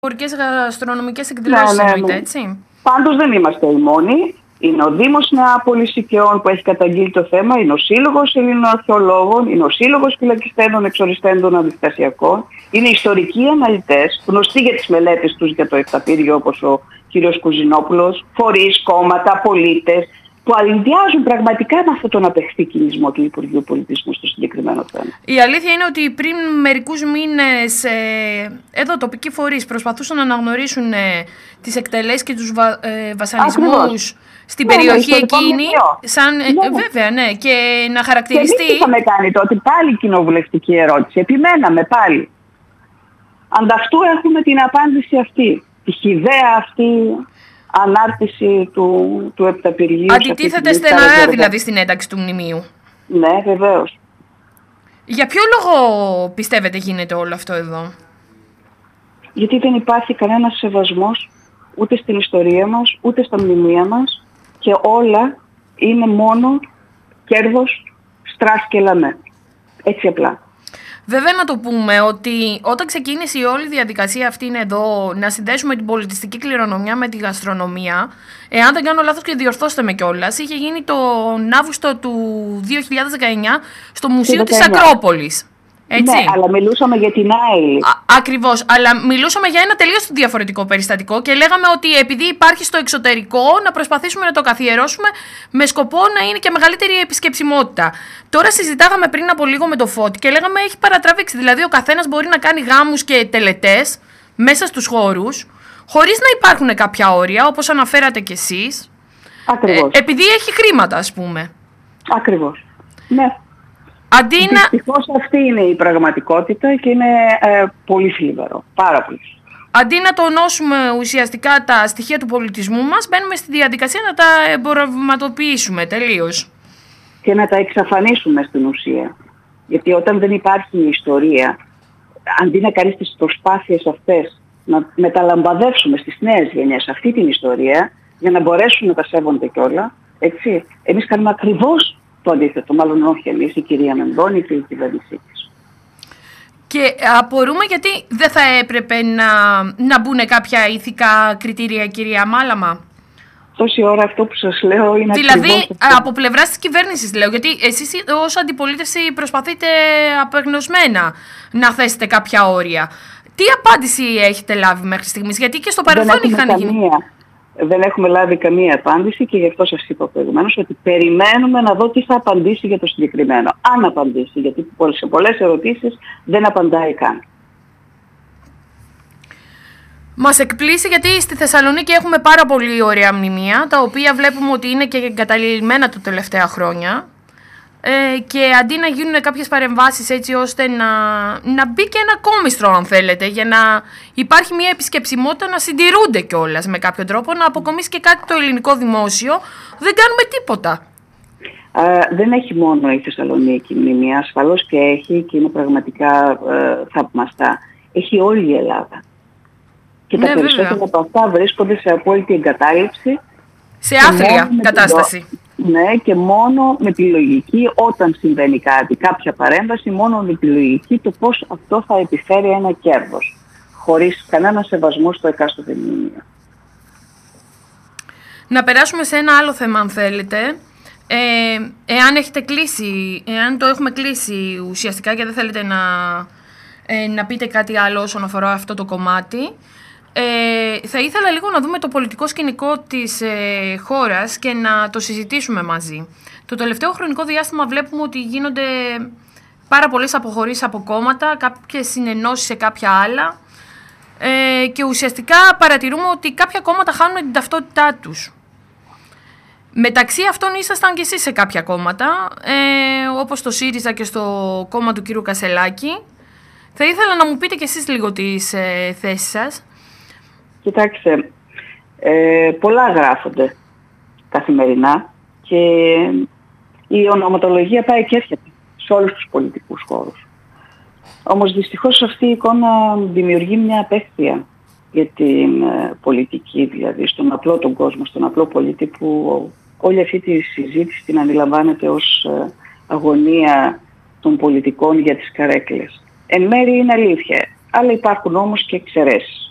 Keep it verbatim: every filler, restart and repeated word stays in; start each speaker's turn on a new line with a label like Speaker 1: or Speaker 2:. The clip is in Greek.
Speaker 1: Χωρικές γαστρονομικές εκδηλώσεις,
Speaker 2: ναι, ναι,
Speaker 1: εννοείται,
Speaker 2: ναι.
Speaker 1: έτσι.
Speaker 2: Πάντως δεν είμαστε οι μόνοι. Είναι ο Δήμος Νεάπολης Οικαιών που έχει καταγγείλει το θέμα, είναι ο Σύλλογος Ελληνοαρχαιολόγων, είναι ο Σύλλογος Φυλακιστέντων Εξοριστέντων Αντιστασιακών, είναι ιστορικοί αναλυτές, γνωστοί για τις μελέτες τους για το Επταπύργιο όπως ο κ. Κουζινόπουλος, φορείς, κόμματα, πολίτες, που αλυνδιάζουν πραγματικά με αυτόν τον απεχθή κινησμό του Υπουργείου Πολιτισμού στο συγκεκριμένο θέμα.
Speaker 1: Η αλήθεια είναι ότι πριν μερικούς μήνες ε, εδώ τοπικοί φορείς προσπαθούσαν να αναγνωρίσουν ε, τις εκτελέσεις και τους βα, ε, βασανισμούς Ακριβώς. στην ναι, περιοχή ναι, εκείνη. Σαν, ε, ναι. Βέβαια, ναι, και να χαρακτηριστεί.
Speaker 2: Και εμείς είχαμε κάνει τότε πάλι κοινοβουλευτική ερώτηση. Επιμέναμε πάλι. Ανταυτού έχουμε την απάντηση αυτή. Τη χυδαία αυτή ανάρτηση του, του Επταπηργείου.
Speaker 1: Αντιτίθεται στεναρά δηλαδή στην ένταξη του μνημείου.
Speaker 2: Ναι, βεβαίως.
Speaker 1: Για ποιο λόγο πιστεύετε γίνεται όλο αυτό εδώ?
Speaker 2: Γιατί δεν υπάρχει κανένας σεβασμός ούτε στην ιστορία μας, ούτε στα μνημεία μας και όλα είναι μόνο κέρδος, στρας και λαμέ. Έτσι απλά.
Speaker 1: Βέβαια να το πούμε ότι όταν ξεκίνησε η όλη διαδικασία αυτή είναι εδώ να συνδέσουμε την πολιτιστική κληρονομιά με τη γαστρονομία, εάν δεν κάνω λάθος και διορθώστε με κιόλας, είχε γίνει τον Αύγουστο του δύο χιλιάδες δεκαεννιά στο Μουσείο της Ακρόπολης. Έτσι.
Speaker 2: Ναι, αλλά μιλούσαμε για την Άιλη.
Speaker 1: Ακριβώς, αλλά μιλούσαμε για ένα τελείως διαφορετικό περιστατικό και λέγαμε ότι επειδή υπάρχει στο εξωτερικό να προσπαθήσουμε να το καθιερώσουμε με σκοπό να είναι και μεγαλύτερη επισκεψιμότητα. Τώρα συζητάγαμε πριν από λίγο με το Φώτη και λέγαμε έχει παρατραβήξει. Δηλαδή ο καθένας μπορεί να κάνει γάμους και τελετές μέσα στους χώρους χωρίς να υπάρχουν κάποια όρια όπως αναφέρατε κι εσείς.
Speaker 2: Ακριβώς.
Speaker 1: Ε, επειδή έχει χρήματα ας πούμε.
Speaker 2: Ακριβώς. Ναι.
Speaker 1: Αντί να...
Speaker 2: Δυστυχώς αυτή είναι η πραγματικότητα και είναι ε, πολύ θλιβερό. Πάρα πολύ.
Speaker 1: Αντί να τονώσουμε ουσιαστικά τα στοιχεία του πολιτισμού μας, μπαίνουμε στη διαδικασία να τα εμπορευματοποιήσουμε τελείως.
Speaker 2: Και να τα εξαφανίσουμε στην ουσία. Γιατί όταν δεν υπάρχει ιστορία, αντί να κάνεις τις προσπάθειες αυτές να μεταλαμπαδεύσουμε στις νέες γενιές αυτή την ιστορία, για να μπορέσουν να τα σέβονται κιόλα, έτσι, εμείς κάνουμε ακριβώς το αντίθετο, μάλλον όχι εμείς, η κυρία Μενδώνη και η κυβέρνησή της.
Speaker 1: Και απορούμε γιατί δεν θα έπρεπε να, να μπουν κάποια ηθικά κριτήρια, κυρία Μάλαμα.
Speaker 2: Τόση ώρα αυτό που σας λέω είναι
Speaker 1: δηλαδή,
Speaker 2: ακριβώς αυτό.
Speaker 1: Από πλευράς της κυβέρνησης λέω, γιατί εσείς ως αντιπολίτευση προσπαθείτε απεγνωσμένα να θέσετε κάποια όρια. Τι απάντηση έχετε λάβει μέχρι στιγμής, γιατί και στο παρελθόν είχαν γίνει...
Speaker 2: Δεν έχουμε λάβει καμία απάντηση και γι' αυτό σας είπα προηγουμένως ότι περιμένουμε να δω τι θα απαντήσει για το συγκεκριμένο. Αν απαντήσει, γιατί σε πολλές ερωτήσεις δεν απαντάει καν.
Speaker 1: Μας εκπλήσει γιατί στη Θεσσαλονίκη έχουμε πάρα πολύ ωραία μνημεία, τα οποία βλέπουμε ότι είναι και εγκαταλειμμένα τα τελευταία χρόνια. Ε, και αντί να γίνουν κάποιες παρεμβάσεις έτσι ώστε να, να μπει και ένα κόμιστρο αν θέλετε για να υπάρχει μια επισκεψιμότητα να συντηρούνται κιόλας με κάποιο τρόπο, να αποκομίσει και κάτι το ελληνικό δημόσιο, δεν κάνουμε τίποτα.
Speaker 2: Α, δεν έχει μόνο η Θεσσαλονίκη μνημεία, ασφαλώς και έχει και είναι πραγματικά ε, θαυμαστά. Έχει όλη η Ελλάδα. Και ναι, τα περισσότερα βέβαια. Από αυτά βρίσκονται σε απόλυτη εγκατάλειψη.
Speaker 1: Σε άθλια κατάσταση.
Speaker 2: Ναι, και μόνο με τη λογική όταν συμβαίνει κάτι, κάποια παρέμβαση, μόνο με τη λογική το πώς αυτό θα επιφέρει ένα κέρδος, χωρίς κανένα σεβασμό στο εκάστοτε μνημείο.
Speaker 1: Να περάσουμε σε ένα άλλο θέμα αν θέλετε. Ε, εάν έχετε κλείσει, εάν το έχουμε κλείσει ουσιαστικά και δεν θέλετε να, ε, να πείτε κάτι άλλο όσον αφορά αυτό το κομμάτι, Ε, θα ήθελα λίγο να δούμε το πολιτικό σκηνικό της ε, χώρας και να το συζητήσουμε μαζί. Το τελευταίο χρονικό διάστημα βλέπουμε ότι γίνονται πάρα πολλές αποχωρήσεις από κόμματα, κάποιες συνενώσεις σε κάποια άλλα ε, και ουσιαστικά παρατηρούμε ότι κάποια κόμματα χάνουν την ταυτότητά τους. Μεταξύ αυτών ήσασταν και εσείς σε κάποια κόμματα, ε, όπως το ΣΥΡΙΖΑ και στο κόμμα του κ. Κασελάκη. Θα ήθελα να μου πείτε και εσείς λίγο τις ε, θέσεις σας.
Speaker 2: Κοιτάξτε, ε, πολλά γράφονται καθημερινά και η ονοματολογία πάει και έρχεται σε όλους τους πολιτικούς χώρους. Όμως δυστυχώς αυτή η εικόνα δημιουργεί μια απέχθεια για την ε, πολιτική, δηλαδή στον απλό τον κόσμο, στον απλό πολίτη που όλη αυτή τη συζήτηση την αντιλαμβάνεται ως ε, αγωνία των πολιτικών για τις καρέκλες. Εν μέρει είναι αλήθεια, αλλά υπάρχουν όμως και εξαιρέσεις.